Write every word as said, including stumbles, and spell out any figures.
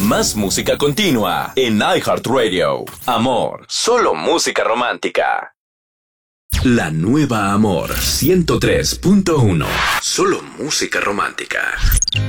Más música continua en iHeartRadio. Amor, solo música romántica. La nueva Amor ciento tres punto uno. Solo música romántica.